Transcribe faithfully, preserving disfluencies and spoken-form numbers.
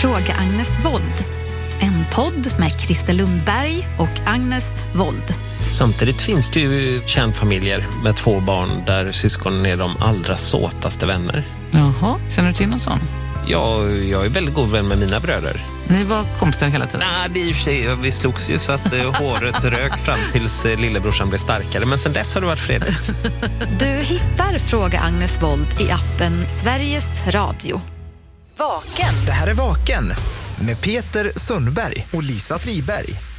Fråga Agnes Wold. En podd med Christer Lundberg och Agnes Wold. Samtidigt finns det ju kärnfamiljer med två barn där syskonen är de allra såtaste vänner. Jaha, känner du till någon sån? Ja, jag är väldigt god vän med mina bröder. Ni var kompisar hela tiden? Nej, det är i och för sig, vi slogs ju så att eh, håret rök fram tills eh, lillebrorsan blev starkare. Men sen dess har det varit fredligt. Du hittar Fråga Agnes Wold i appen Sveriges Radio. Vaken. Det här är Vaken med Peter Sundberg och Lisa Friberg.